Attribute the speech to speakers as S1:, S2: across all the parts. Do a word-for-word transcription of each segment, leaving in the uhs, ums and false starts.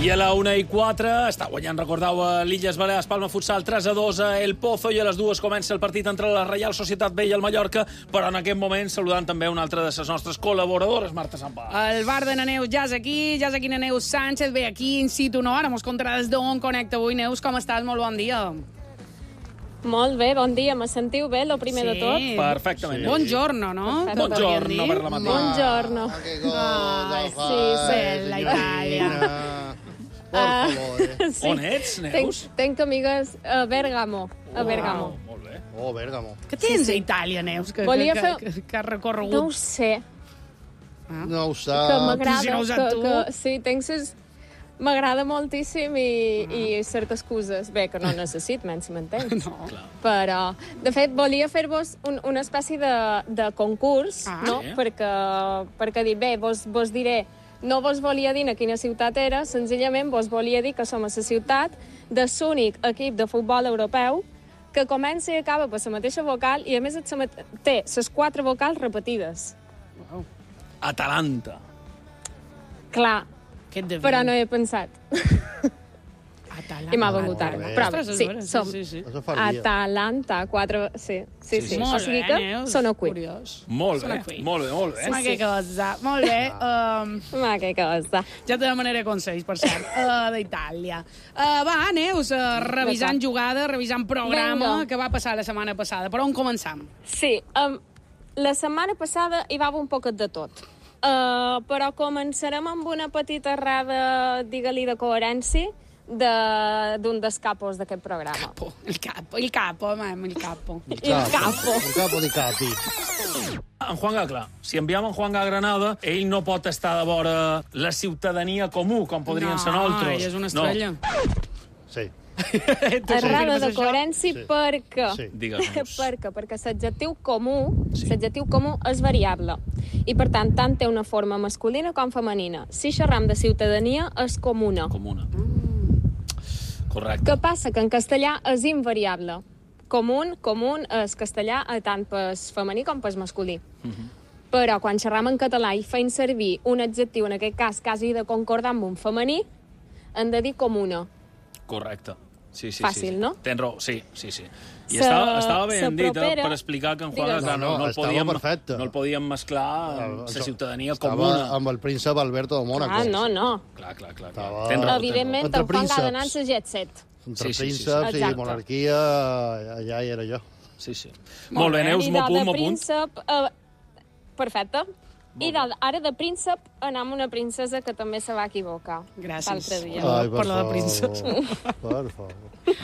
S1: I a la una i quatre està guanyant, recordeu, a l'Illes Balears, Palma Futsal tres a dos a El Pozo, i a les dues comença el partit entre la Reial Societat B i el Mallorca, però en aquest moment saludant també una altra de les nostres col·laboradores, Marta Sampà.
S2: El bar de na Neus ja és aquí, ja és aquí na Neus Sánchez, ve aquí in situ, no? Ara mos contarà des d'on connecta avui. Neus, com estàs? Molt bon dia.
S3: Molt bé, bon dia. Me sentiu bé, lo primer
S2: Sí.
S3: de tot?
S1: Perfectament.
S2: Sí. Buongiorno, no?
S3: Perfecte.
S1: Buongiorno per la mattina.
S3: Buongiorno.
S4: Ah, che cosa
S2: Ai,
S4: fai,
S2: sì, bella Italia.
S4: signorina? Por
S3: Ah,
S4: favore.
S3: sí.
S1: On ets,
S3: Tenc,
S1: Neus?
S3: tenc amigues a Bergamo. A Bergamo.
S1: Molt bé.
S4: Oh, Bergamo.
S2: Què tens
S3: Sí, sí.
S2: a Itàlia, Neus, que,
S3: Volia
S2: que,
S3: fer-
S2: que, que has recorregut?
S3: No ho sé,
S4: No ho
S3: que
S4: sap.
S3: m'agrada...
S2: si no ho saps
S3: que,
S2: tu.
S3: que, sí, tenc ses... M'agrada moltíssim i, i certes coses. Bé, que no necessit, menys si m'entens.
S2: No.
S3: Però, de fet, volia fer-vos un, una espècie de, de concurs,
S2: Ah.
S3: no?
S1: Sí.
S3: Perquè, perquè dir, bé, vos, vos diré, no vos volia dir a quina ciutat era, senzillament vos volia dir que som a la ciutat de l'únic equip de futbol europeu que comença i acaba per la mateixa vocal i, a més, et mat- té les quatre vocals repetides.
S1: Atalanta.
S3: Clar,
S2: Què et devia?
S3: però no he pensat.
S2: Atalanta.
S3: I m'ha vengut ara.
S4: molt bé.
S3: Però,
S2: Ostres, és
S3: sí,
S2: vera,
S3: som
S2: sí, sí.
S4: Això fa el dia.
S3: Atalanta, quatre... Sí, sí,
S1: Sí,
S3: sí.
S1: sí.
S3: O
S2: Molt
S3: sigui
S2: bé,
S3: que
S2: Neus.
S3: són aquí.
S2: Curiós.
S1: Molt
S2: Sona
S1: bé,
S2: qui.
S1: molt bé, molt bé.
S2: Ma que cosa. Molt bé. Um,
S3: Ma, que cosa.
S2: ja te demanaré consells, per cert, uh, d'Itàlia. Uh, va, Neus, uh, revisant
S3: D'acord.
S2: jugada, revisant programa,
S3: Vinga.
S2: que va passar la setmana passada. Per on començam?
S3: Sí, um, la setmana passada hi va haver un poquet de tot. Uh, però començarem amb una petita errada, digue-li, de coherència de- d'un dels capos d'aquest programa.
S2: Capo. Il capo, il capo, mam, il capo.
S3: Il capo.
S4: El capo di capi.
S1: En Juan clar, si enviem en Juan a Granada, ell no pot estar de vora la ciutadania comú, com podrien
S2: no,
S1: ser nosaltres.
S2: ell és una estrella.
S4: Sí.
S3: Errada de coherència
S4: Sí.
S3: perquè...
S4: Sí.
S1: Digue'ns.
S3: perquè, perquè l'adjectiu comú,
S1: Sí.
S3: l'adjectiu comú és variable. I, per tant, tant té una forma masculina com femenina. Si xerram de ciutadania, és comuna.
S1: Comuna. Correcte.
S3: Què passa? Que en castellà és invariable. Común, común és castellà tant per femení com per masculí. Però quan xerram en català i feim servir un adjectiu, en aquest cas quasi de concordar amb un femení, hem de dir comuna.
S1: Correcte. Sí, sí,
S3: Fàcil,
S1: sí.
S3: no?
S1: Tens raó, sí, sí, sí. I
S3: Sa-
S1: estava, estava
S3: sa
S1: ben dit, eh,
S3: propera-
S1: per explicar que en Juan
S3: Digues.
S1: clar, no,
S4: No, no,
S1: no, el
S4: estava
S1: podíem,
S4: perfecte.
S1: no el podíem mesclar amb la
S4: Això
S1: ciutadania
S4: estava
S1: comuna.
S4: amb el príncep Alberto de Mónaco.
S3: Ah, no, no.
S1: Clar, clar, clar. clar.
S4: Estava-
S1: Tens raó,
S3: Evidentment,
S4: Entre
S3: en Juan ha d'anar
S4: prínceps.
S3: a jet set.
S4: Entre
S1: Sí, sí, sí, sí.
S4: prínceps i
S3: Exacte.
S4: monarquia, allà hi era jo.
S1: Sí, sí. Molt bé,
S2: bé.
S1: Neus,
S3: I
S1: m'ho
S3: de,
S1: apunt,
S3: de
S1: m'ho apunt.
S3: príncep... Uh, perfecte. I de, ara de príncep anem amb una princesa que també se va equivocar.
S2: Gràcies.
S3: L'altre dia.
S2: Ai,
S4: per
S2: parla de
S4: favor.
S2: prínceps.
S4: Per favor.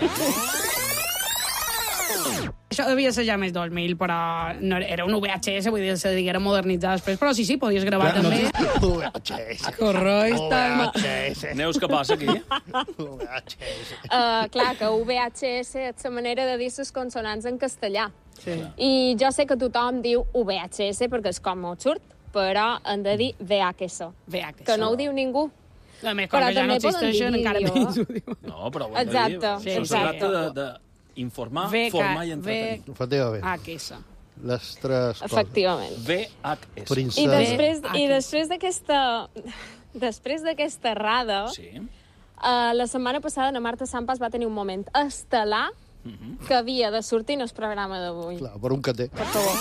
S2: Això devia ser ja més dos mil, però no, era un V H S, vull dir, se diguera modernitzar després, però sí, sí, podies gravar també.
S4: U V H S.
S2: Correcte.
S4: U V H S.
S1: Neus, què passa aquí?
S4: U V H S.
S3: Uh, clar, que U V H S és la manera de dir les consonants en castellà.
S2: Sí.
S3: I jo sé que tothom diu U V H S perquè és com molt surt, però hem de dir V H S,
S2: V H S.
S3: que no ho diu ningú.
S2: A més, com
S3: Però
S2: que ja no
S3: també poden
S2: existeixen,
S3: dir
S2: encara
S3: vídeo.
S2: menys ho diuen.
S1: No, però ho hem de
S3: Exacte,
S1: dir.
S2: sí,
S1: Això se
S2: exacte.
S1: tracta de, de informar,
S2: V,
S1: formar i
S2: V,
S1: entretenir.
S4: Efectivament.
S2: H S.
S4: Les tres coses.
S3: Efectivament.
S1: V H S.
S4: Príncep.
S3: I després,
S2: Ah,
S3: i
S2: que-
S3: després d'aquesta després d'aquesta errada,
S1: Sí.
S3: uh, la setmana passada la Marta Sampas va tenir un moment estel·lar que havia de sortir en el programa d'avui.
S4: Clar, per un que té.
S3: Per favor.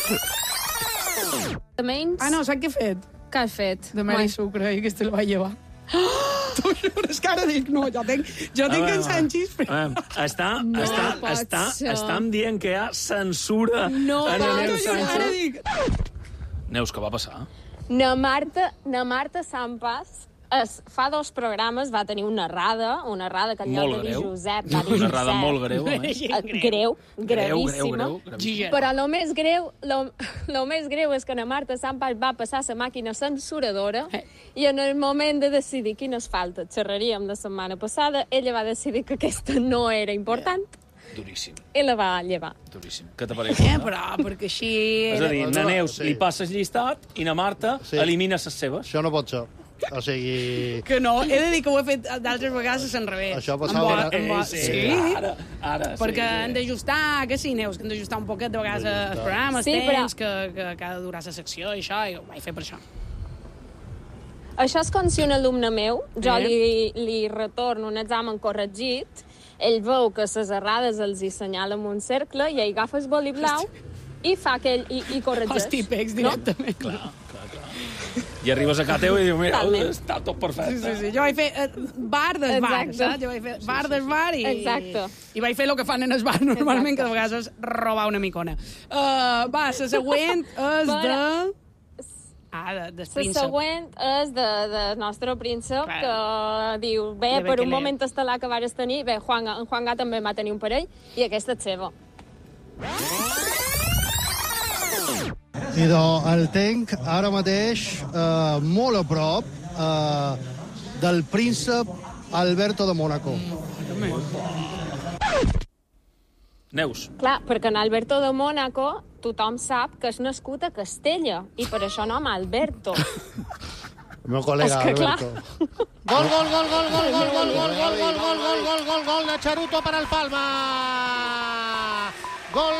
S3: Menys,
S2: Ah, no, saps què he fet?
S3: què has fet?
S2: De mel i
S3: Mai.
S2: sucre, i aquesta el va llevar. T'ho juro, és que ara dic, no, jo tinc, jo tinc en Sanchis, però...
S1: Eh, està,
S3: No
S1: està,
S3: pot
S1: està,
S3: ser.
S1: estem dient que hi ha censura
S3: No
S1: en
S3: pot
S1: la Neus
S3: ser.
S2: Ara
S1: Sánchez.
S2: dic...
S1: Neus, què va passar?
S3: Na Marta, na Marta Sampas es, fa dos programes va tenir una errada, una errada que en lloc
S1: Molt
S3: de dir
S1: greu.
S3: Josep va dir
S1: Una errada
S3: Josep.
S1: molt greu, a més.
S3: Eh, Greu,
S1: Greu, greu,
S3: gravíssima.
S1: greu. gravíssima.
S3: Però el més greu, lo, lo més greu és que na Marta Sampas va passar la màquina censuradora i en el moment de decidir quines faltes xerraríem la setmana passada, ella va decidir que aquesta no era important
S1: Duríssim,
S3: i la va llevar.
S1: duríssim. Què t'apareix?
S2: Eh, però, perquè així...
S1: És a dir, na Neus
S4: Sí.
S1: li passes llistat i na Marta
S4: Sí.
S1: elimina les seves.
S4: Això no pot ser. O sigui...
S2: Que no, he de dir que ho he fet d'altres vegades a l'enrevés.
S4: Això passava-
S2: Amb bo- amb bo-
S1: Eh,
S2: sí,
S1: Ara, ara,
S2: perquè
S1: sí.
S2: hem d'ajustar, que sí, Neus, que hem d'ajustar un poquet de vegades els programes,
S3: Sí,
S2: temps,
S3: però-
S2: que, que, que ha de durar la secció i això, i ho vaig fer per això.
S3: Això és com si un alumne meu, jo
S2: Eh?
S3: li, li retorno un examen corregit, ell veu que les errades els hi senyala amb un cercle i ell agafa el boli blau i fa que ell i, i corregeix.
S2: Els típics, directament.
S1: Clar, clar, clar. I arribes a casa teu i dius, mira,
S3: Totalment.
S1: està tot perfecte.
S2: Sí, sí, sí. Jo vaig fer eh, bar del bar,
S3: Exacte.
S2: saps? Jo vaig fer bar del bar i...
S3: Exacte.
S2: I vaig fer el que fan en el bar normalment,
S3: Exacte.
S2: que de vegades és robar una micona. Uh, va, la següent és de...
S3: Però-
S2: Ah, de, del
S3: La
S2: príncep.
S3: següent és de, de nostre príncep,
S2: Clar.
S3: que diu, bé,
S2: Ja ve
S3: per
S2: que
S3: un
S2: l'he.
S3: moment estel·lar que vares tenir, bé, Juan, en Juan Gà també va tenir un parell, i aquesta és seva.
S4: Idò, el tenc ara mateix eh, molt a prop eh, del príncep Alberto de Mónaco.
S1: Neus.
S3: Clar, perquè en Alberto de Mónaco tothom sap que és nascut a Castella, i per això nom Alberto.
S4: El meu col·lega
S3: És que, clar.
S4: Alberto.
S5: Gol, gol, gol, gol, gol, gol, gol, gol, gol, gol, gol, gol, gol, gol, gol de Charuto para el Palma. Gol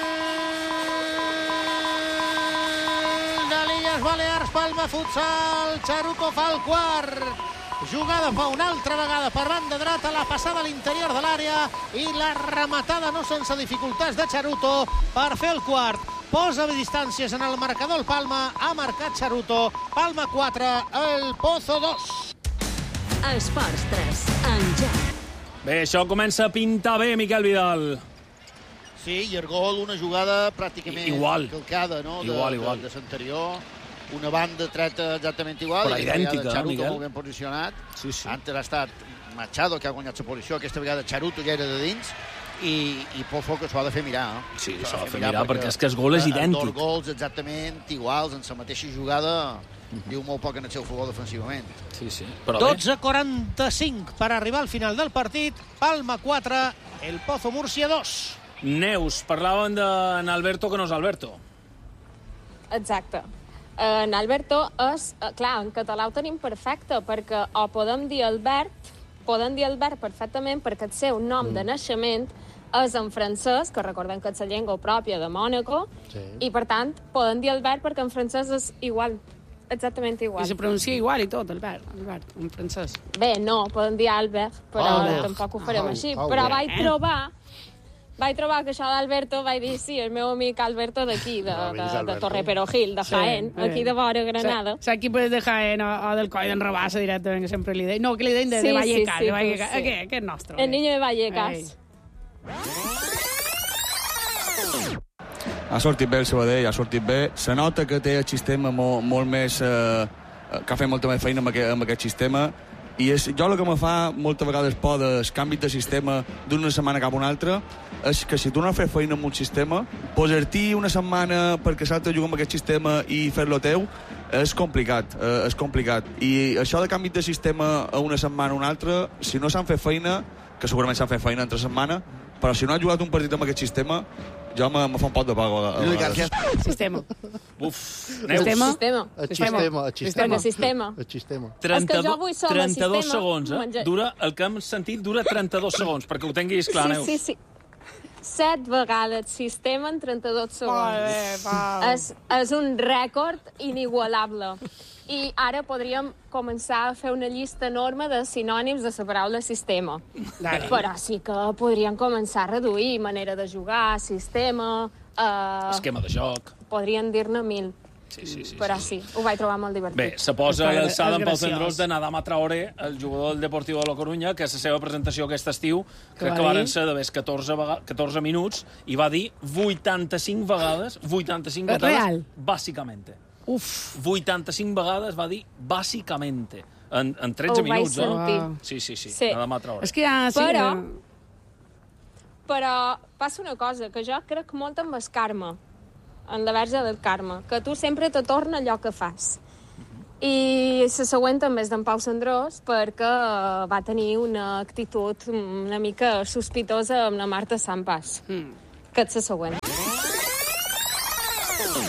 S5: de l'Illes Balears, Palma Futsal. Charuto fa el quart. Jugada fa una altra vegada per banda dreta, la passada a l'interior de l'àrea i la rematada no sense dificultats de Charuto per fer el quart. Posa distàncies en el marcador el Palma, ha marcat Charuto. Palma quatre, el Pozo dos.
S6: Esports tres, en joc.
S1: Bé, això comença a pintar bé, Miquel Vidal.
S5: Sí, i el gol, una jugada pràcticament
S1: Igual.
S5: calcada, no? De,
S1: Igual, igual.
S5: De, de l'anterior. Una banda treta exactament igual.
S1: Però
S5: i aquesta
S1: idèntica,
S5: vegada Charuto
S1: Miguel.
S5: molt ben posicionat.
S1: Sí, sí.
S5: Antes ha estat Machado, que ha guanyat la posició. Aquesta vegada Charuto ja era de dins. I, i Pozo, que s'ho ha de fer mirar. No?
S1: Sí, s'ho ha de fer mirar, perquè és que el gol és idèntic.
S5: Dos gols exactament iguals en la mateixa jugada. Diu molt poc en el seu favor defensivament.
S1: Sí, sí. Però bé,
S5: dotze quaranta-cinc per arribar al final del partit. Palma quatre, el Pozo Múrcia dos.
S1: Neus, parlaven d'en Alberto que no és Alberto.
S3: Exacte. En Alberto és... eh, Clar, en català ho tenim perfecte, perquè o podem dir Albert, podem dir Albert perfectament perquè el seu nom de naixement és en francès, que recordem que és la llengua pròpia de Mònaco,
S4: Sí.
S3: i per tant podem dir Albert perquè en francès és igual, exactament
S2: I
S3: igual.
S2: se pronuncia igual i tot, Albert, Albert, en francès.
S3: Bé, no, podem dir Albert, però
S4: Albert.
S3: tampoc ho farem
S4: Au,
S3: així.
S4: au,
S3: Però
S4: bé.
S3: vaig trobar... Vaig trobar que això d'Alberto, vaig dir, sí, el meu amic Alberto d'aquí, de,
S4: No,
S3: de,
S4: és
S3: de
S4: Alberto.
S3: Torreperogil, de Jaén,
S2: Sí,
S3: aquí de vora Granada.
S2: Saps qui puedes de Jaén o, o del Coll d'en Rabassa directament, que sempre li deien? No, que li deien de,
S3: Sí,
S2: de
S3: sí,
S2: Vallecas,
S3: sí,
S2: de Vallecas.
S3: sí.
S2: Aquest, aquest nostre.
S3: El niño de Vallecas.
S2: Ei.
S7: Ha sortit bé el Sabadell, ha sortit bé. Se nota que té el sistema molt, molt més... Eh, que ha fet molta més feina amb aquest, amb aquest sistema. I és, jo el que me fa moltes vegades por dels canvis de sistema d'una setmana cap a una altra és que si tu no fas feina amb un sistema, posar-t'hi una setmana perquè l'altre juga amb aquest sistema i fer-lo teu és complicat, eh, és complicat. I això de canvis de sistema a una setmana a una altra, si no s'han fet feina, que segurament s'han fet feina entre setmana, però si no ha jugat un partit amb aquest sistema, jo me, me fa un pot de pago a, a vegades.
S2: Sistema.
S1: Uf, Neus.
S2: Sistema.
S3: Sistema.
S4: El
S2: Sistema.
S4: sistema, el sistema.
S3: Perquè sistema.
S4: El sistema.
S1: trenta-dos,
S3: És que jo avui som al
S1: trenta-dos
S3: sistema,
S1: segons, eh?
S3: menja-
S1: Dura, el que hem sentit dura trenta-dos segons, perquè ho tinguis clar,
S3: Sí,
S1: Neus.
S3: sí, sí. Set vegades sistema en trenta-dos segons.
S2: Molt bé, Pau.
S3: És, és un rècord inigualable. I ara podríem començar a fer una llista enorme de sinònims de la paraula sistema.
S2: Dale.
S3: Però sí que podríem començar a reduir manera de jugar, sistema... Eh,
S1: Esquema de joc.
S3: podrien dir-ne mil.
S1: Sí, sí, sí.
S3: Però
S1: sí.
S3: sí, ho vaig trobar molt divertit.
S1: Bé, se posa
S2: És
S1: l'alçada en Pau
S2: graciós.
S1: Cendrós de Nadama Traoré, el jugador del Deportiu de la Corunya, que és la seva presentació aquest estiu,
S2: Què
S1: crec
S2: va
S1: que varen
S2: dir?
S1: ser de més catorze, vega- catorze minuts, i va dir vuitanta-cinc vegades, vuitanta-cinc
S2: És
S1: vegades,
S2: real?
S1: bàsicamente.
S2: Uf.
S1: vuitanta-cinc vegades va dir bàsicamente, en, en tretze
S3: Ho vaig
S1: minuts,
S3: sentir.
S1: eh? Sí, sí, sí,
S3: Sí.
S1: Nadama Traoré.
S2: És que ja... Sí,
S3: Però-
S2: que-
S3: Però passa una cosa, que jo crec molt en el karma, en la verge del karma, que tu sempre te torna allò que fas. I la següent també és d'en Pau Cendrós, perquè eh, va tenir una actitud una mica sospitosa amb la Marta Sampas,
S2: Mm.
S3: que és la següent.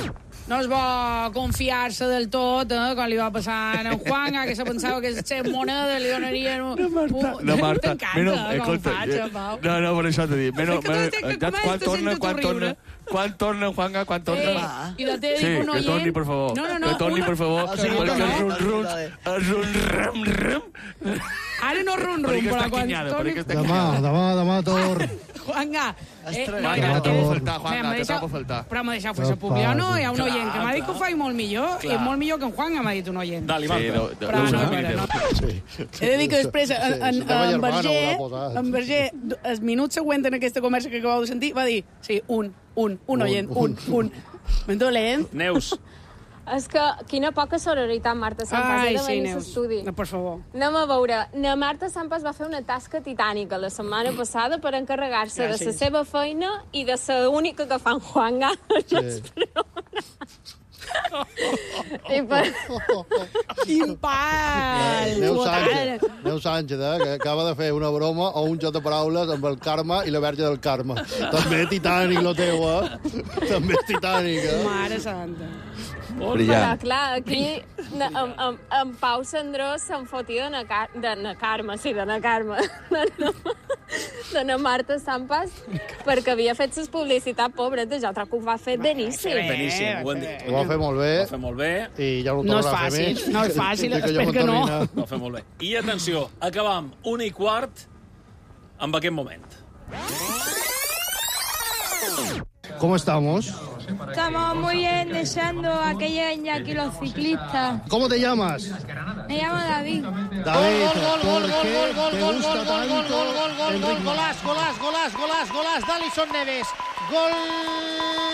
S2: no és bo confiar-se del tot, eh, com li va passar a en Juanga, que se pensava que les monedes li donarien... Un...
S7: No, Marta. No, Marta.
S2: T'encanta,
S7: eh,
S2: com faig, eh, Pau.
S7: No, no, per això t'he dit. Menys,
S2: És que tu estic-
S7: menys, quan torna, quan torna, quan torna, Juanga, quan torna?
S2: Eh, I de té
S7: Sí,
S2: dic un
S7: que
S2: oient...
S7: torni, per favor.
S2: No, no, no.
S7: Que torni,
S2: una-
S7: per favor,
S2: Ah,
S8: sí,
S7: perquè
S8: no,
S7: els
S8: no.
S7: run-runs, els run-ram, ram...
S2: Ara no rum-rum,
S7: Perquè
S2: però
S7: està
S2: quan
S7: quinyada,
S2: torni...
S7: perquè està
S4: Demà, demà, demà torn.
S2: Juanga, eh, no,
S4: Demà
S2: ja,
S4: torn.
S2: eh,
S7: faltar, Juanga,
S2: Bé, m'ha
S7: te
S2: deixat-
S7: toca faltar.
S2: Però m'ha deixat fer la
S4: Que
S2: publi. No, hi ha un
S1: Clar,
S2: oient que m'ha dit que ho
S1: clar.
S2: faig molt millor, i
S1: Clar.
S2: molt millor que en Juanga, m'ha dit un oient.
S1: Dali,
S7: Sí,
S1: Marta.
S7: no, no,
S2: Però
S7: no,
S2: no,
S7: no,
S2: però
S7: no.
S2: no.
S4: Sí.
S2: He de dir que després, en, en,
S4: Sí,
S2: en,
S4: la meva
S2: en
S4: germana
S2: Verger,
S4: ho va posar.
S2: en Verger, el minut següent en aquesta conversa que acabeu de sentir, va dir, sí, un, un, un oient, un, un. Ben dolent.
S1: Neus,
S3: És que quina poca sororitat, Marta Sampas.
S2: Ai,
S3: He de
S2: sí,
S3: venir a
S2: Neus.
S3: l'estudi.
S2: No, per favor.
S3: Anem a veure. Na Marta Sampas va fer una tasca titànica la setmana passada per encarregar-se de la
S2: Gràcies.
S3: seva feina i de ser única que fa en Juanga. Sí. I per...
S2: Quin pal!
S4: Neus
S2: Total.
S4: Sánchez, Neus Sánchez, eh, que acaba de fer una broma o un joc de paraules amb el Carme i la Verge del Carme. També titànic, lo teu, eh? També és titànic, eh?
S2: Mare santa.
S3: Però,
S7: Brillant.
S3: clar, aquí na, en, en, en Pau Sandró se'n fotia de na, Car de na Carme, sí, de na Carme, de na, de na Marta Sampas, perquè havia fet les publicitats, pobreta, jo trobo que ho va fer beníssim.
S1: beníssim, ho hem dit.
S4: Ho va fer molt bé
S1: Ho va fer molt bé.
S4: i ja no ho
S2: No és
S4: tornarà a fer
S2: fàcil,
S4: més.
S2: no és fàcil,
S4: Té jo
S2: espero que no.
S4: contamina.
S1: Ho va fer molt bé. I atenció, acabam un i quart amb aquest moment.
S4: ¿Cómo estamos?
S9: Estamos muy bien deseando a que lleguen ya aquí los ciclistas.
S4: ¿Cómo te llamas?
S9: Me llamo David.
S4: David,
S5: Gol, gol, gol,
S4: ¿por
S5: gol,
S4: qué
S5: gol, gol,
S4: te
S5: gol,
S4: gusta
S5: gol, gol, gol,
S4: tanto
S5: gol, gol, gol,
S4: el
S5: gol,
S4: ritmo?
S5: golàs, golàs, golàs, golàs, golàs d'Alison Neves. Gol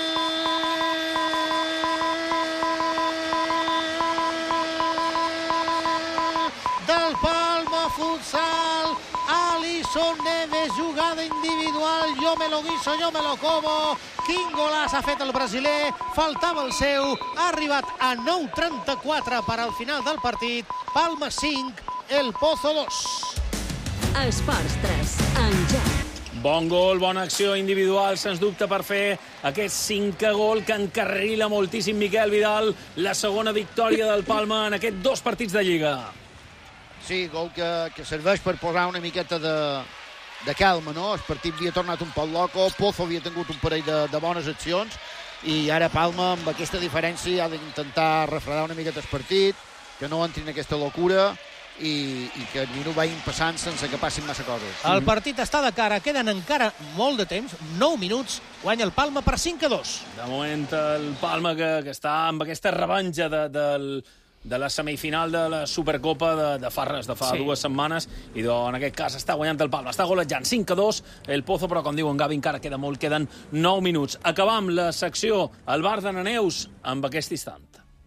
S5: del Palma Futsal. Alison Neves, jugada individual, jo me lo guiso, jo me lo como. Quin golàs ha fet el brasiler, faltava el seu, ha arribat a nou trenta-quatre per al final del partit. Palma cinc, el Pozo dos.
S6: Esports tres, en joc.
S1: Bon gol, bona acció individual, sens dubte, per fer aquest cinquè gol que encarrila moltíssim Miquel Vidal, la segona victòria del Palma en aquests dos partits de Lliga.
S5: Sí, gol que, que serveix per posar una miqueta de, de calma, no? El partit havia tornat un poc loco, Pozo havia tingut un parell de, de bones accions i ara Palma, amb aquesta diferència, ha d'intentar refredar una miqueta el partit, que no entri en aquesta locura i, i que el minut vagin passant sense que passin massa coses.
S8: El partit està de cara, queden encara molt de temps, nou minuts, guanya el Palma per cinc a dos.
S1: De moment, el Palma que, que està amb aquesta revanxa de, del, de la semifinal de la Supercopa de, de Farres de fa
S2: Sí.
S1: dues setmanes i do, en aquest cas està guanyant el Palma, està golejant cinc a dos el Pozo, però com diu en Gavi encara queda molt, queden nou minuts. Acabam la secció al bar de Neus amb aquest instant.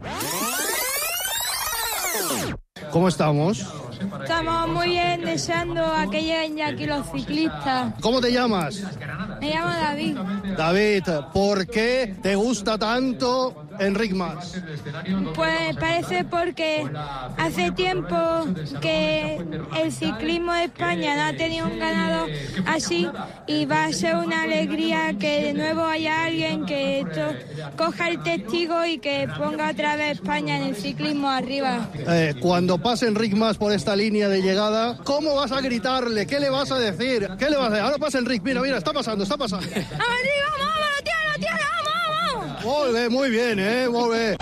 S4: ¿Cómo estamos?
S9: Estamos muy bien deseando a que lleguen ya aquí los ciclistas.
S4: ¿Cómo te llamas?
S9: Me llamo David.
S4: David, ¿por qué te gusta tanto Enric Mas?
S9: Pues parece porque hace tiempo que el ciclismo de España no ha tenido un ganador así y va a ser una alegría que de nuevo haya alguien que to- coja el testigo y que ponga otra vez España en el ciclismo arriba.
S4: Eh, cuando pase Enric Mas por esta línea de llegada, ¿cómo vas a gritarle? ¿Qué le vas a decir? ¿Qué le vas a decir? Ahora pasa Enric, mira, mira, está pasando, está pasando.
S9: ¡Vamos, Enrique, vamos, vamos, tíralo, tíralo, vamos, vamos!
S4: Muy bien, muy bien, eh, muy bien.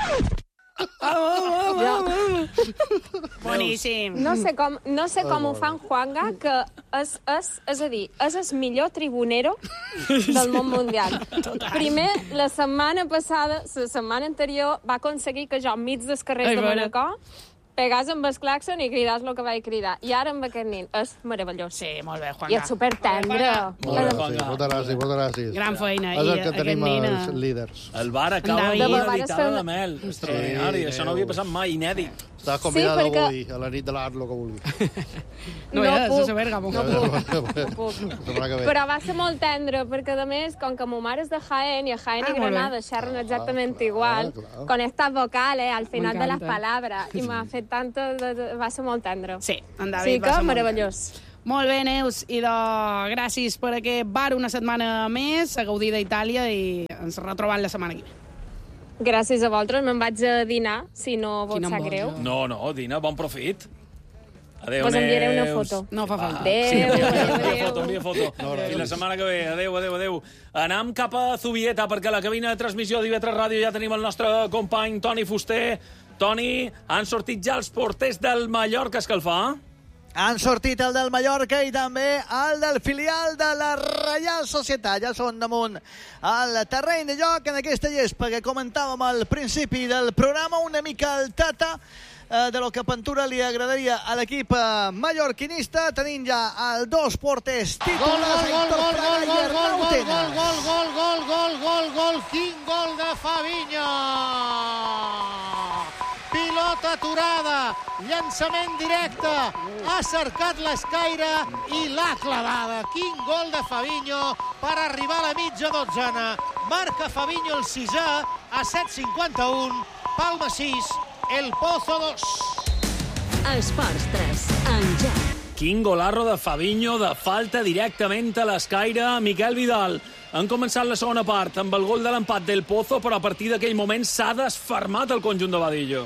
S2: Boníssim.
S3: No sé com, no sé com ho fan Juanga, que és, és, és a dir, és el millor tribunero del món mundial. Primer, la setmana passada, la setmana anterior, va aconseguir que jo, enmig dels carrers
S2: Ai,
S3: de
S2: bona.
S3: Manacor, pegàs amb el claxon i cridàs el que vaig cridar. I ara amb aquest nin. És meravellós.
S2: Sí, molt bé,
S3: I
S2: Juanga.
S3: és supertendre.
S4: Molt bé, sí, moltes gràcies, moltes gràcies.
S2: Gran feina.
S4: És el
S2: I
S4: que
S2: aquest
S4: tenim
S2: nin,
S4: els
S2: eh,
S4: líders.
S1: El bar acaba
S2: David.
S1: amb una
S3: Vas
S1: editada
S3: fer
S1: de
S3: una-
S1: mel. Extraordinari.
S4: Sí,
S1: Això no havia passat mai, inèdit.
S4: Estàs convidat
S3: Sí, perquè-
S4: avui, a la nit de l'art, el que vulguis.
S2: No,
S3: No
S2: ja,
S3: puc.
S2: se Bèrgamo.
S3: No puc.
S4: No
S3: puc.
S4: Setmana que ve.
S3: Però va ser molt tendre, perquè a més, com que ma mare és de Jaén, i a Jaén
S2: Ah,
S3: i
S2: molt bé.
S3: Granada xerren exactament
S4: clar,
S3: igual,
S4: clar.
S3: con estas vocales al final de las
S2: M'encanta.
S3: palabras, i m'ha fet tant... De, de, va ser molt tendre.
S2: Sí, en David
S3: Sí
S2: va
S3: que
S2: ser molt
S3: meravellós.
S2: Molt bé, Neus, i de... gràcies per aquest bar una setmana més, a gaudir d'Itàlia i ens retrobam la setmana que ve.
S3: Gràcies a vosaltres, me'n vaig a dinar, si no vos sap greu.
S1: No, no, Dina, bon profit. Adéu,
S3: Vos enviaré una foto.
S2: No fa falta.
S3: Adéu,
S1: Sí, envia,
S3: adéu,
S1: envia
S3: adéu.
S1: foto, envia foto. I la setmana que ve, adéu, adéu, adéu. Anem cap a Zubieta, perquè a la cabina de transmissió d'I V tres Ràdio ja tenim el nostre company Toni Fuster. Toni, han sortit ja els porters del Mallorca a escalfar?
S10: Han sortit el del Mallorca i també el del filial de la Reial Societat. Ja són damunt el terreny de joc en aquesta gespa que comentàvem al principi del programa, una mica el tata eh, de lo que Pantura li agradaria a l'equip eh, mallorquinista, tenint ja els dos porters
S5: Gol,
S10: titulars,
S5: gol, gol,
S10: Aitor
S5: gol,
S10: Fraga
S5: gol,
S10: i
S5: gol,
S10: Arnau
S5: gol,
S10: Tenas.
S5: gol, gol, gol, gol, gol, gol, gol, quin gol de Fabinho! Pilota aturada, llançament directe, ha cercat l'escaire i l'ha clavada. Quin gol de Fabinho per arribar a la mitja dotzena. Marca Fabinho el sisè a set cinquanta-un, Palma sis, El Pozo dos.
S6: Esports tres, en joc.
S1: Quin golarro de Fabinho, de falta directament a l'escaire. Miquel Vidal. Han començat la segona part amb el gol de l'empat del Pozo, però a partir d'aquell moment s'ha desfermat el conjunt de Vadillo.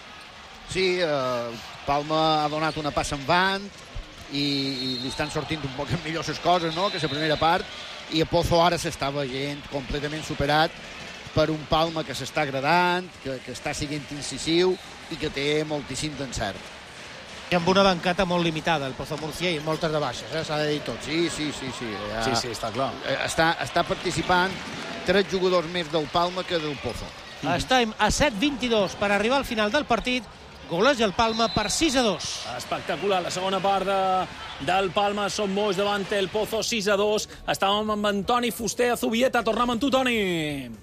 S4: Sí, eh, Palma ha donat una passa en vant i, i li estan sortint un poc millor les coses, no?, que la primera part, i a Pozo ara s'està veient completament superat per un Palma que s'està agradant, que, que està sent incisiu i que té moltíssim d'encert.
S8: I amb una bancata molt limitada, el Pozo Murcia, i moltes de baixes, eh? S'ha de dir tot.
S4: Sí, sí, sí. sí, ja,
S1: Sí, sí, està clar.
S4: Està, està participant tres jugadors més del Palma que del Pozo.
S8: Mm-hmm. Estem a set vint-i-dos per arribar al final del partit. Goleix el Palma per sis a dos.
S1: Espectacular, la segona part de, del Palma. Som molts davant el Pozo, sis a dos. Estàvem amb en Toni Fuster a Zubieta. Tornem amb tu, Toni.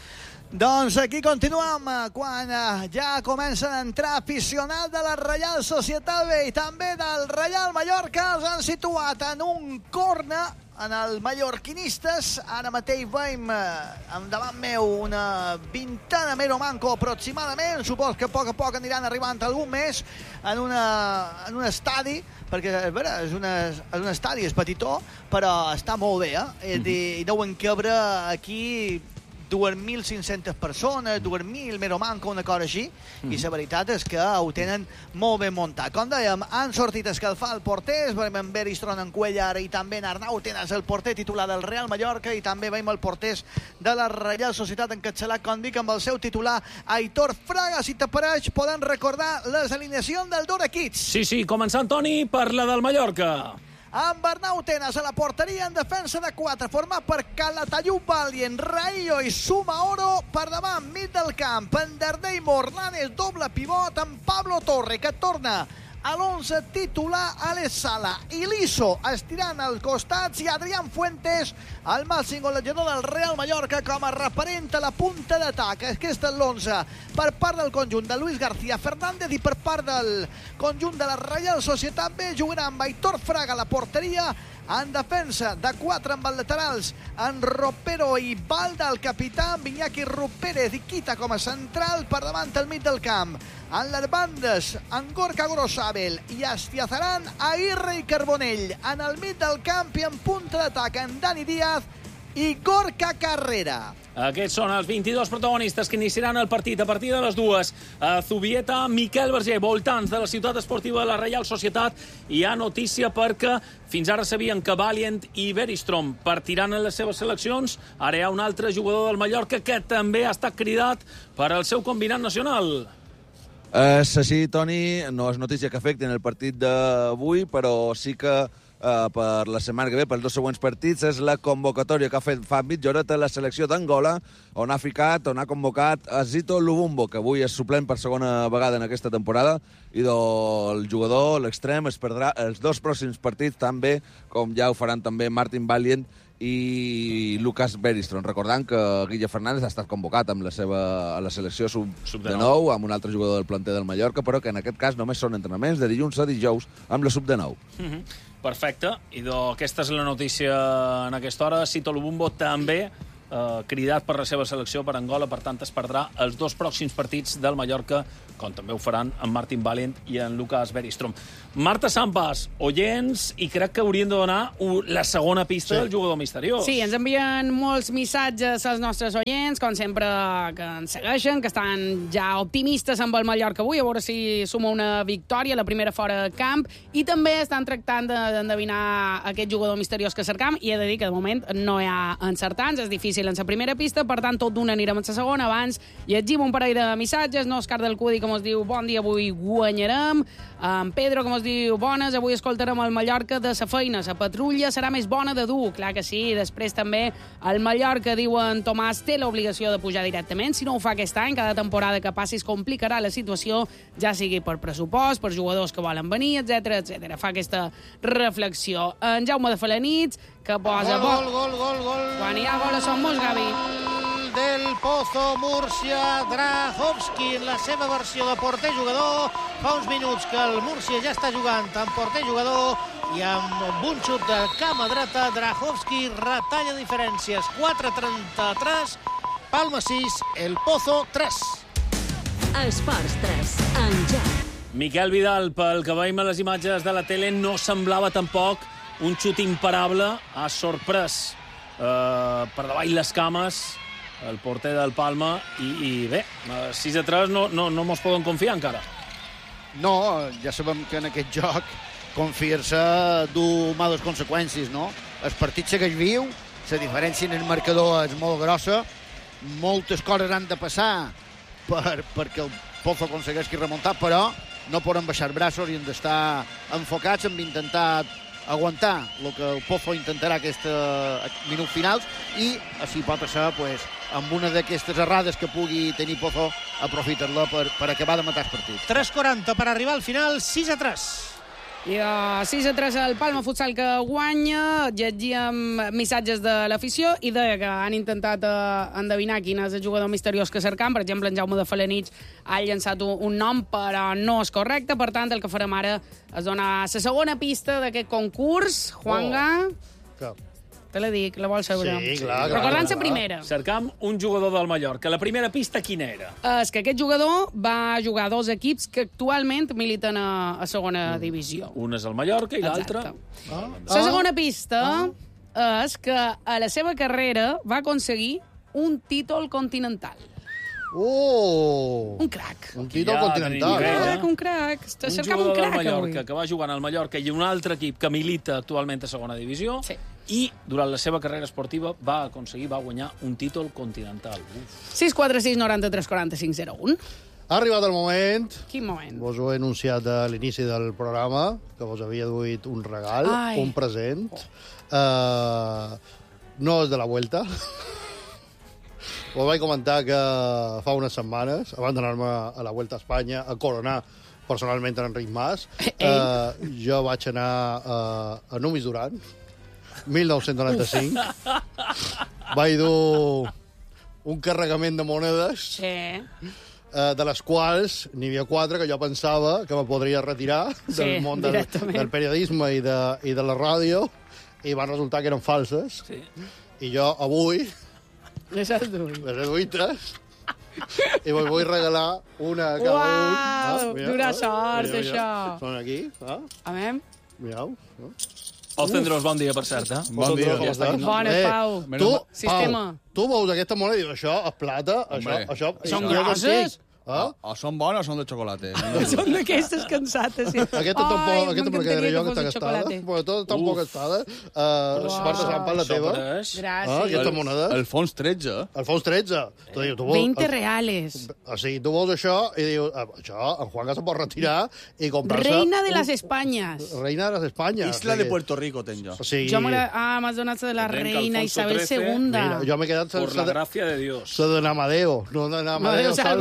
S10: Doncs aquí continuem quan ja comencen a entrar aficionats de la Reial Societat B i també del Reial Mallorca. Els han situat en un corner en el mallorquinistes. Ara mateix veiem endavant meu una vintena més o manco aproximadament. Supos que a poc a poc aniran arribant algun més en, una, en un estadi, perquè és, vera, és, una, és un estadi, és petitó, però està molt bé, eh? I, i deuen cabre aquí dues mil cinc-centes persones, dues mil més o manca, una cosa així, mm. i la veritat és que ho tenen molt ben muntat. Com dèiem, han sortit a escalfar el porter, veiem en Beristron en Cuellar i també en Arnau Tenas, el porter titular del Real Mallorca, i també veiem el porter de la Reial Societat encapçalat, com dic, amb el seu titular Aitor Fraga. Si t'apareix, poden recordar les alineacions del Dora Kids.
S1: Sí, sí, començant, Toni, per la del Mallorca.
S10: Amb Arnau Tenas a la porteria, en defensa de quatre, format per Calatayud Valient, Raillo i Sumaoro. Per davant, mig del camp, Penderdei Morlanes, doble pivot, amb Pablo Torre, que torna a l'onze titular, Alex Sala i Liso estirant als costats, i Adrián Fuentes, el màxim golejador del Real Mallorca, com a referent a la punta d'atac. Aquest és l'onze per part del conjunt de Luis García Fernández, i per part del conjunt de la Reial Societat B jugarà amb Aitor Fraga a la porteria, en defensa de quatre amb els laterals, en Ropero i Balda, el capità, amb Iñaki Rupérez i Quita com a central, per davant al mig del camp. En les bandes, en Gorka Grosabel i Astiazaran, Aguirre i Carbonell. En el mig del camp i en punta d'atac, en Dani Díaz i Gorka Carrera.
S1: Aquests són els vint-i-dos protagonistes que iniciaran el partit a partir de les dues. A Zubieta, Miquel Verger, voltants de la ciutat esportiva de la Reial Societat. Hi ha notícia perquè fins ara sabien que Valient i Beristrom partiran en les seves seleccions. Ara hi ha un altre jugador del Mallorca que també ha estat cridat per al seu combinat nacional.
S11: Uh, sí, Toni, no és notícia que afecti en el partit d'avui, però sí que uh, per la setmana que ve, pels dos següents partits, és la convocatòria que ha fet fa mitja horeta la selecció d'Angola, on ha ficat, on ha convocat a Zito Lubumbo, que avui és suplent per segona vegada en aquesta temporada, i el jugador, l'extrem, es perdrà els dos pròxims partits també, com ja ho faran també Martin Valient i Lucas Beristron, recordant que Guille Fernández ha estat convocat amb la seva, a la selecció sub, sub de nou, amb un altre jugador del planter del Mallorca, però que en aquest cas només són entrenaments de dilluns a dijous amb la sub de nou.
S1: Mm-hmm. Perfecte, i do, aquesta és la notícia en aquesta hora. Zito Lubumbo també eh, cridat per la seva selecció per Angola, per tant es perdrà els dos pròxims partits del Mallorca, com també ho faran en Martin Valent i en Lucas Bergström. Marta Sampas, oients, i crec que hauríem de donar la segona pista sí. del jugador misteriós.
S2: Sí, ens envien molts missatges als nostres oients, com sempre que ens segueixen, que estan ja optimistes amb el Mallorca avui, a veure si suma una victòria, la primera fora de camp, i també estan tractant d'endevinar aquest jugador misteriós que cercam, i he de dir que de moment no hi ha encertants, és difícil en la primera pista, per tant tot d'una anirem a la segona. Abans llegim un parell de missatges, no Òscar del Cudi, com es diu, bon dia, avui guanyarem. En Pedro, com es diu, bones, avui escoltarem el Mallorca de sa feina, la patrulla serà més bona de dur, clar que sí. Després també el Mallorca, diuen Tomàs, té l'obligació de pujar directament, si no ho fa aquest any, cada temporada que passi es complicarà la situació, ja sigui per pressupost, per jugadors que volen venir, etcètera, etcètera. Fa aquesta reflexió. En Jaume de Falanits, que posa...
S5: Gol, gol, gol, gol, gol.
S2: Quan hi ha goles som molts, Gavi.
S5: Del Pozo Múrcia, Drahovski en la seva versió de porter-jugador. Fa uns minuts que el Múrcia ja està jugant amb porter-jugador i amb un xut de cama dreta, Drahovski retalla diferències. quatre trenta-tres, Palma sis, el Pozo tres.
S6: Esports tres, en ja.
S1: Miquel Vidal, pel que veiem a les imatges de la tele, no semblava tampoc un xut imparable. Ha sorprès eh, per davall les cames el porter del Palma, i, i bé, sis a tres no, no, no mos poden confiar encara.
S4: No, ja sabem que en aquest joc confiar-se du males conseqüències, no? El partit segueix viu, la diferència en el marcador és molt grossa, moltes coses han de passar per, perquè el Pozo aconsegueixi remuntar, però no poden baixar braços i han d'estar enfocats en intentar aguantar el que el Pozo intentarà aquests minuts finals, i així pot ser, pues, amb una d'aquestes errades que pugui tenir Pozo, aprofitar-la per, per acabar de matar el partit.
S5: tres quaranta per arribar al final, sis a tres.
S2: I a sis a tres el Palma Futsal que guanya. Llegíem missatges de l'afició i deia que han intentat eh, endevinar quin és el jugador misteriós que cercam. Per exemple, en Jaume de Falanits ha llançat un, un nom, però no és correcte. Per tant, el que farem ara és donar la segona pista d'aquest concurs. Juanga...
S5: Oh. Que...
S2: Te la dic, la vols saber.
S5: Sí, clar, clar.
S2: Recordant la primera.
S1: Cercam un jugador del Mallorca. La primera pista quina era?
S2: És que aquest jugador va jugar a dos equips que actualment militen a, a segona mm. divisió.
S1: Un és el Mallorca i l'altre...
S2: Ah. La segona pista ah. és que a la seva carrera va aconseguir un títol continental.
S5: Oh!
S2: Un crac.
S5: Un títol ja continental.
S2: Un crac, un crac.
S1: Un jugador un crac, del Mallorca avui. Que va jugar al Mallorca i un altre equip que milita actualment a segona divisió.
S2: Sí.
S1: I durant la seva carrera esportiva va aconseguir, va guanyar un títol continental. Uf.
S2: sis quatre sis nou tres quatre cinc zero un.
S5: Ha arribat el moment.
S2: Quin moment?
S5: Vos ho he anunciat a l'inici del programa, que vos havia duit un regal, Ai. un present. Oh. Uh, no és de la Vuelta. Vos vaig comentar que fa unes setmanes, abans d'anar-me a la Vuelta a Espanya, a coronar personalment en Enric Mas, uh, jo vaig anar uh, a Numis Duran, mil nou-cents noranta-cinc. Vaig dur un carregament de monedes, sí. eh, de les quals n'hi havia quatre que jo pensava que me podria retirar sí, del món del, del periodisme i de, i de la ràdio, i van resultar que eren falses. Sí. I jo avui
S2: les has duit.
S5: Les he duites. I vos vull regalar una a cada
S2: Uau,
S5: un. Ah, mira,
S2: dura
S5: ah,
S2: sort,
S5: mira, mira.
S2: això.
S5: Són aquí. Ah.
S2: A veure.
S5: Mireu. Ah.
S1: Alcendros, bon dia, per cert. Eh?
S5: Bon dia.
S2: Ja està. Bona, eh, Pau.
S5: Tu,
S2: Sistema.
S5: Pau, tu veus aquesta moneda i dius, això és plata, això... això
S2: són grosses?
S7: Ah? O són bones o són de xocolata.
S2: Són d'aquestes cansates. Sí.
S5: Aquesta tampoc, aquesta me la quedaré jo, aquesta gastada. Perquè tota tan poc gastada. Uh, Marta Sampa, la teva.
S2: Gràcies.
S5: Ah, aquesta moneda.
S7: Alfons tretze.
S5: Alfons tretze. Tu dius, tu vols,
S2: veinte reales.
S5: O sigui, tu vols això i dius, això, en Juanca se pot retirar i comprar-se...
S2: Reina de les Espanyes.
S5: Reina de les Espanyes.
S7: Isla de Puerto Rico, tenc jo.
S5: O sigui...
S2: Jo me la... Ah, m'has donat de la reina Isabel segunda.
S5: Mira, jo m'he quedat...
S1: Por la gràcia de Dios.
S5: Se de Amadeo, no de Amadeo Salvo, no de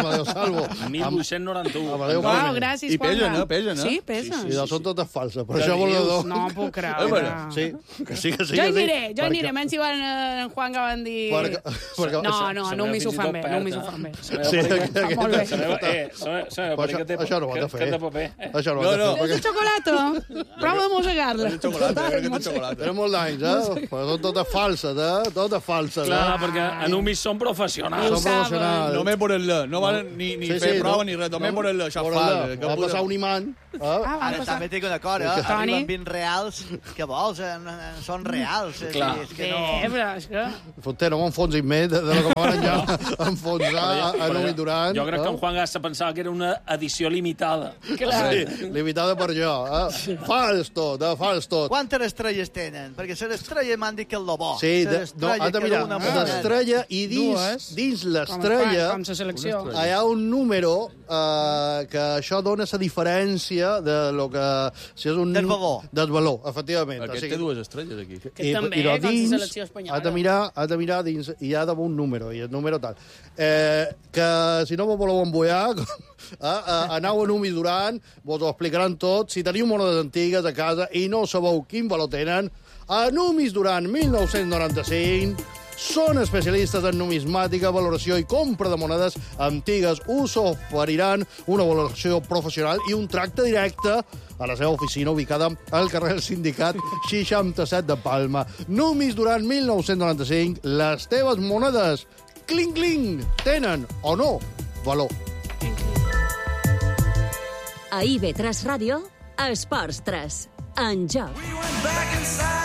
S12: Amadeu Salvo.
S1: mil vuit-cents noranta-u.
S12: Amadeu
S2: Uau,
S12: Salvo.
S2: gràcies,
S7: I pesen,
S2: Juanga.
S7: eh? Pesen, eh?
S2: Sí, pesen.
S12: Sí, sí, són totes falses, per
S1: Què
S12: això
S1: dius?
S12: volador.
S2: No puc creure.
S12: Sí, que sí, que sí.
S2: Jo
S12: que
S2: hi
S12: sí.
S2: aniré, jo hi
S12: Perquè-
S2: aniré. Menys si van en Juan que van dir...
S12: Perquè- perquè-
S2: No,
S12: això-
S2: no,
S1: la
S2: no
S1: meva
S2: m'hi s'ho
S1: fins i
S2: fan
S1: tot
S2: bé,
S1: perd,
S2: no m'hi s'ho
S1: eh?
S2: fan bé.
S1: La
S12: Sí,
S1: meva
S12: que- que-
S2: molt bé.
S1: La meva- eh, la meva- la meva
S12: Però
S1: pareja
S12: això,
S1: té
S12: això no ho
S1: que-
S12: has de
S1: que
S12: fer.
S1: té paper. eh?
S12: Això no ho
S7: No,
S12: has de
S7: no.
S12: fer.
S2: És de xocolata. Prova de mossegar-la.
S7: És xocolata, jo crec que és xocolata.
S12: Tenen molts anys, eh? Però són totes falses, eh? Totes falses,
S1: Clar,
S12: eh?
S1: perquè en Umis són professionals.
S2: Ho
S12: Són
S2: saben.
S12: professionals.
S7: Només por el no valen ni, ni
S12: Sí,
S7: fer
S12: sí,
S7: prova
S12: no?
S7: ni res, només por el
S12: Por
S7: xafal.
S12: allà. Va passar un imant. Eh?
S2: Ah, van
S10: Ara
S2: passar.
S10: també tinc una cosa, eh?
S2: Toni?
S10: Arriben vint reals, què vols? Eh, Són reals. És,
S1: Clar.
S10: és que
S2: Bé,
S10: no...
S2: però és que...
S12: Fonter, no m'enfonsis més de, de lo que van ja enfonsar a Nomi Durant.
S1: Jo crec que en
S12: eh?
S1: Juan Gassa pensava que era una edició limitada.
S12: Sí, limitada per jo. Eh? Fals tot, eh? Fals tot.
S10: Quantes estrelles tenen? Perquè ser estrella m'han dit que és el bo.
S12: Sí,
S10: Ser
S12: de, no,
S10: estrella
S12: has de
S10: que
S12: mirar
S10: una moneda.
S12: l'estrella i dins,
S8: Dues.
S12: dins
S2: Com
S12: l'estrella
S2: com la selecció.
S12: hi ha un número eh, que això dona la diferència de lo que... Si és un,
S10: Del valor.
S12: Del valor, efectivament.
S7: Aquest té dues estrelles, aquí.
S2: Que també,
S12: lo
S2: com la
S12: dins,
S2: selecció espanyola.
S12: has de mirar, has de mirar dins, i hi ha d'haver un número, i el número tal. Eh, que si no vos voleu embullar, eh, eh, aneu a Numi Durant, vos ho explicaran tot. Si teniu monedes antigues a casa i no sabeu quin valor tenen, a Numis Durant mil nou-cents noranta-cinc són especialistes en numismàtica, valoració i compra de monedes antigues. Us oferiran una valoració professional i un tracte directe a la seva oficina ubicada al carrer del Sindicat seixanta-set de Palma. Numis Durant mil nou-cents noranta-cinc, les teves monedes, cling, cling, tenen o no valor.
S6: A I V tres Ràdio, Esports tres. En joc.
S13: Back inside